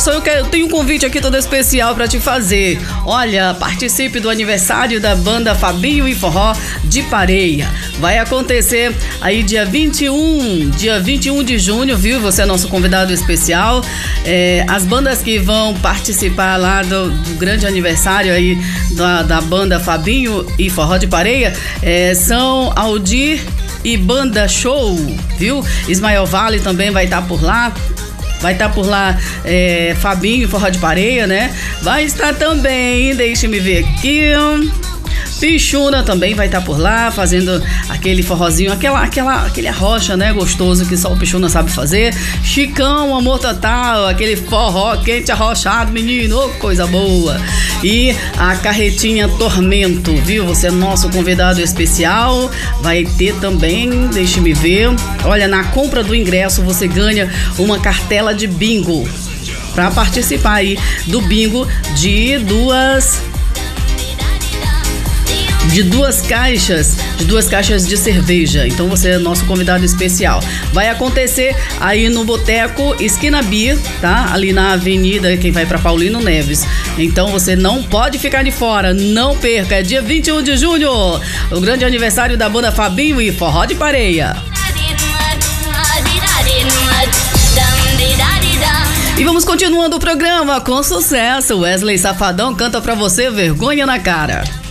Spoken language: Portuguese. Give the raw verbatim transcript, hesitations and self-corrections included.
só, eu, quero, eu tenho um convite aqui todo especial pra te fazer. Olha, participe do aniversário da banda Fabinho e Forró de Pareia. Vai acontecer aí dia vinte e um, dia vinte e um de junho, viu? Você é nosso convidado especial. É, as bandas que vão participar lá do, do grande aniversário aí da, da banda Fabinho e Forró de Pareia é, são Aldir e Banda Show, viu? Ismael Vale também vai estar por lá. Vai estar por lá é, Fabinho, Forró de Pareia, né? Vai estar também, deixa me ver aqui, Pichuna também vai estar por lá, fazendo aquele forrozinho, aquela, aquela, aquele arrocha, né? Gostoso que só o Pichuna sabe fazer. Chicão, Amor Total, aquele forró quente arrochado, menino, oh, coisa boa. E a Carretinha Tormento, viu? Você é nosso convidado especial. Vai ter também, deixa me ver. Olha, na compra do ingresso você ganha uma cartela de bingo para participar aí do bingo de duas de duas caixas, de duas caixas de cerveja. Então você é nosso convidado especial. Vai acontecer aí no Boteco Esquina Bia, tá? Ali na avenida, quem vai para Paulino Neves. Então você não pode ficar de fora, não perca. É dia vinte e um de junho, o grande aniversário da banda Fabinho e Forró de Pareia. E vamos continuando o programa com sucesso. Wesley Safadão canta pra você Vergonha na Cara.